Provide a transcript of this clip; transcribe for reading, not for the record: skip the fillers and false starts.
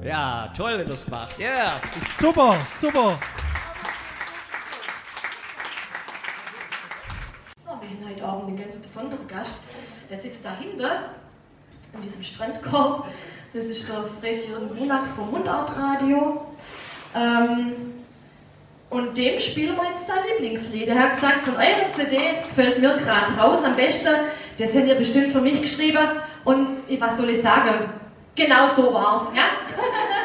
Ja, toll, wenn du es gemacht. Ja. Yeah. Super, super. So, wir haben heute Abend einen ganz besonderen Gast. Der sitzt dahinter, in diesem Strandkorb. Das ist der Fred-Jürgen Brunach vom Mundartradio. Und dem spielen wir jetzt sein Lieblingslied. Er hat gesagt, von eurer CD gefällt mir gerade raus am besten. Das habt ihr bestimmt für mich geschrieben. Und was soll ich sagen? Genau so war's, ja?